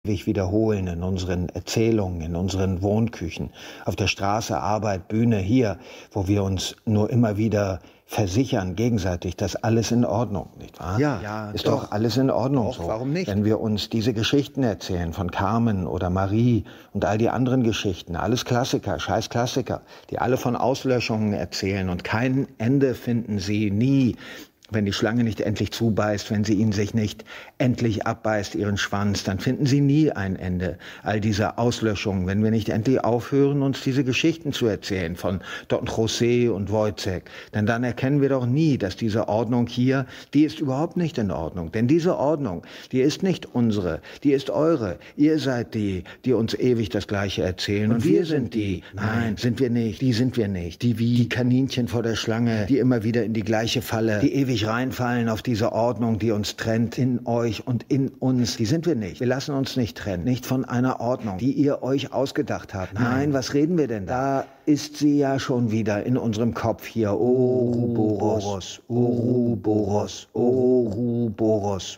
wiederholen in unseren Erzählungen, in unseren Wohnküchen, auf der Straße, Arbeit, Bühne, hier, wo wir uns nur immer wieder versichern gegenseitig, dass alles in Ordnung, nicht wahr? Ja, ist doch alles in Ordnung doch, so. warum nicht? Wenn wir uns diese Geschichten erzählen von Carmen oder Marie und all die anderen Geschichten, alles Klassiker, scheiß Klassiker, die alle von Auslöschungen erzählen und kein Ende finden sie nie. Wenn die Schlange nicht endlich zubeißt, wenn sie ihn sich nicht endlich abbeißt, ihren Schwanz, dann finden sie nie ein Ende. All diese Auslöschungen, wenn wir nicht endlich aufhören, uns diese Geschichten zu erzählen von Don José und Wojciech, denn dann erkennen wir doch nie, dass diese Ordnung hier, die ist überhaupt nicht in Ordnung. Denn diese Ordnung, die ist nicht unsere, die ist eure. Ihr seid die, die uns ewig das Gleiche erzählen. Und wir sind die. Nein, sind wir nicht. Die sind wir nicht. Die wie die Kaninchen vor der Schlange, die immer wieder in die gleiche Falle, die ewig reinfallen auf diese Ordnung, die uns trennt, in euch und in uns. Die sind wir nicht. Wir lassen uns nicht trennen. Nicht von einer Ordnung, die ihr euch ausgedacht habt. Nein, was reden wir denn da? Ist sie ja schon wieder in unserem Kopf hier. Ouroboros, Ouroboros, Ouroboros,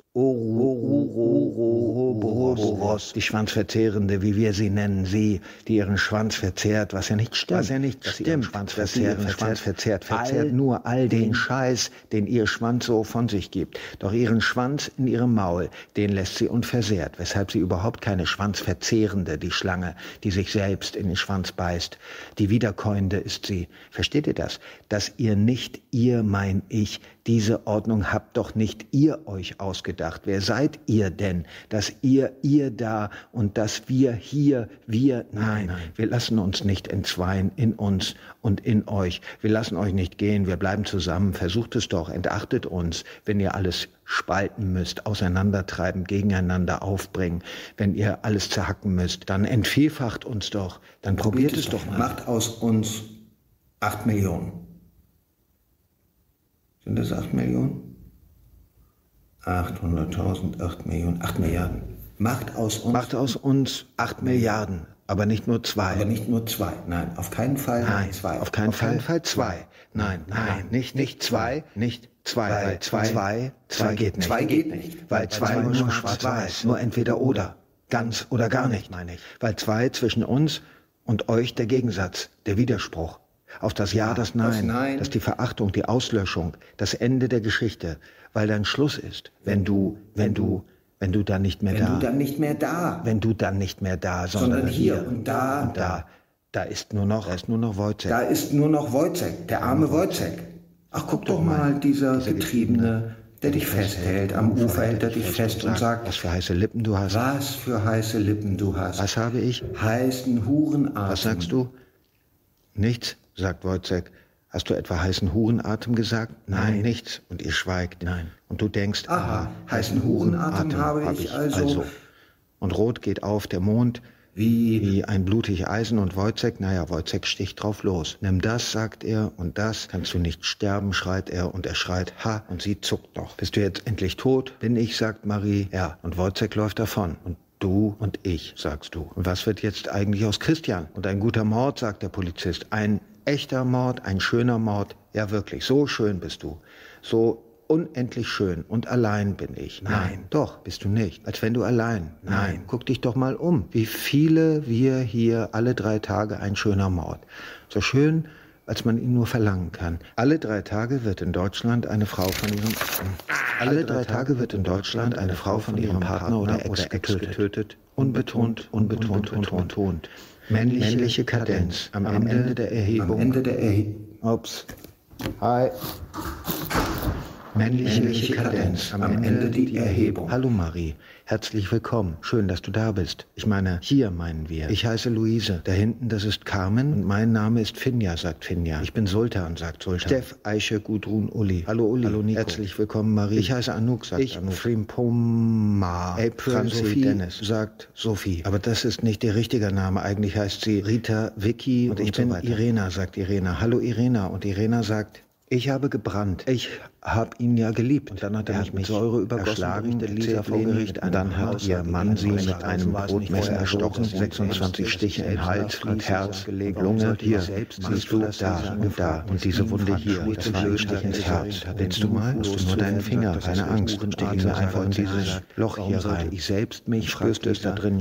Ouroboros. Die Schwanzverzehrende, wie wir sie nennen, sie, die ihren Schwanz verzehrt, was ja nicht stimmt. Was ja nicht stimmt. Schwanz verzehrt nur all den Scheiß, den ihr Schwanz so von sich gibt. Doch ihren Schwanz in ihrem Maul, den lässt sie unversehrt, weshalb sie überhaupt keine Schwanzverzehrende, die Schlange, die sich selbst in den Schwanz beißt. Die Wiederkäuende ist sie. Versteht ihr das? Dass ihr nicht, ihr mein Ich, diese Ordnung habt doch nicht ihr euch ausgedacht. Wer seid ihr denn? Dass ihr da und dass wir hier, wir, nein. Wir lassen uns nicht entzweien in uns und in euch. Wir lassen euch nicht gehen, wir bleiben zusammen. Versucht es doch, entachtet uns, wenn ihr alles spalten müsst, auseinandertreiben, gegeneinander aufbringen. Wenn ihr alles zerhacken müsst, dann entvielfacht uns doch. Dann probiert es doch mal. Macht aus uns 8 Millionen. Sind das 8 Millionen? 800.000, 8 Millionen, 8 Milliarden. Macht aus uns 8 Milliarden, aber nicht nur 2. Aber nicht nur 2, nein, auf keinen Fall 2. Auf keinen Fall 2. Nein, nicht 2, nicht 2, weil 2 geht nicht. 2 geht nicht. Weil 2 nur schwarz-weiß, nur entweder oder, ganz oder gar nicht, meine ich. Weil 2 zwischen uns und euch der Gegensatz, der Widerspruch. Auf das Ja, das Nein, das die Verachtung, die Auslöschung, das Ende der Geschichte, weil dann Schluss ist, wenn du dann nicht mehr da, sondern hier und da. Da ist nur noch Wojciech. Da ist nur noch Wojciech, der arme Wojciech. Ach, guck doch mal, dieser Getriebene, der dich festhält. Am Ufer hält er dich fest und sagt, was für heiße Lippen du hast. Was für heiße Lippen du hast. Was habe ich? Heißen Hurenatem. Was sagst du? Nichts, sagt Wojciech. Hast du etwa heißen Hurenatem gesagt? Nein, nichts. Und ihr schweigt. Nein. Und du denkst, aha, heißen Hurenatem habe ich also. Und rot geht auf der Mond, wie ein blutig Eisen und Wojciech sticht drauf los. Nimm das, sagt er, und das kannst du nicht sterben, schreit er, und er schreit, ha, und sie zuckt noch. Bist du jetzt endlich tot? Bin ich, sagt Marie. Ja, und Wojciech läuft davon. Und du und ich, sagst du. Und was wird jetzt eigentlich aus Christian? Und ein guter Mord, sagt der Polizist. Ein echter Mord, ein schöner Mord. Ja, wirklich, so schön bist du. So unendlich schön und allein bin ich. Nein, doch, bist du nicht. Als wenn du allein. Nein, guck dich doch mal um. Wie viele wir hier alle 3 Tage ein schöner Mord. So schön, als man ihn nur verlangen kann. Alle 3 Tage wird in Deutschland eine Frau von ihrem Partner oder Ex getötet. Unbetont. Männliche Kadenz. Am Ende der Erhebung. Ups. Hi. Männliche Kadenz. Am Ende die Erhebung. Hallo Marie, herzlich willkommen. Schön, dass du da bist. Ich meine, hier meinen wir. Ich heiße Luise. Da hinten, das ist Carmen. Und mein Name ist Finja, sagt Finja. Ich bin Sultan, sagt Sultan. Steff, Eiche, Gudrun, Uli. Hallo Uli. Hallo Nico. Herzlich willkommen Marie. Ich heiße Anouk, sagt Anouk. Frimpoma. April, Sophie, Dennis, sagt Sophie. Aber das ist nicht ihr richtiger Name. Eigentlich heißt sie Rita, Vicky und ich bin Irena, sagt Irena. Hallo Irena. Und Irena sagt Ich habe gebrannt. Ich habe ihn ja geliebt. Und dann hat er mich mit Säure übergossen, Lisa vor Gericht. Und dann hat ihr Mann sie mit einem Brotmesser erstochen, 26 Stiche in Hals und Herz und Lunge. Hier, siehst du, da und da. Und diese Wunde hier, das war ein Stich ins Herz. Willst du mal? Musst du nur deinen Finger, keine Angst. Steck ihn mir einfach in dieses Loch hier rein. Ich selbst mich, spürst du es da drin